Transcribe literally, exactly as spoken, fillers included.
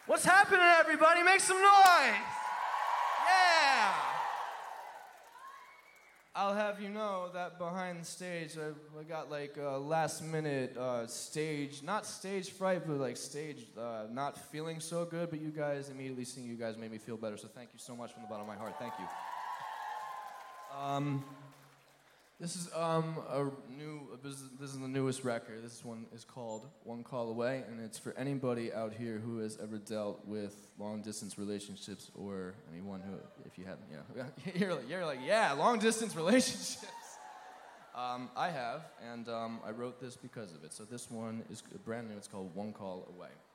What's happening, everybody? Make some noise! Yeah! I'll have you know that behind the stage, I, I got like a last minute uh, stage, not stage fright, but like stage uh, not feeling so good, but you guys, immediately seeing you guys made me feel better, so thank you so much from the bottom of my heart. Thank you. Um, this is um, a new, this is, this is the newest record. This one is called One Call Away, and it's for anybody out here who has ever dealt with long-distance relationships, or anyone who, if you haven't, yeah, you're like, you're like yeah, long-distance relationships. Um, I have, and um, I wrote this because of it. So this one is brand new. It's called One Call Away.